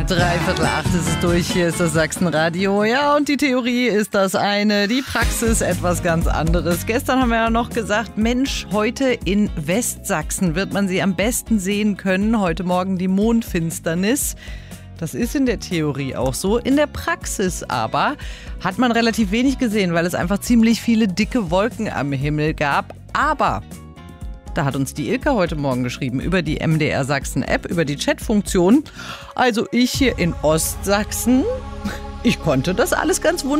7:43 ist es durch, hier ist das Sachsenradio. Ja, und die Theorie ist das eine, die Praxis etwas ganz anderes. Gestern haben wir ja noch gesagt, Mensch, heute in Westsachsen wird man sie am besten sehen können. Heute Morgen die Mondfinsternis. Das ist in der Theorie auch so. In der Praxis aber hat man relativ wenig gesehen, weil es einfach ziemlich viele dicke Wolken am Himmel gab. Aber da hat uns die Ilka heute Morgen geschrieben über die MDR Sachsen App, über die Chatfunktion. Also ich hier in Ostsachsen, ich konnte das alles ganz wunderbar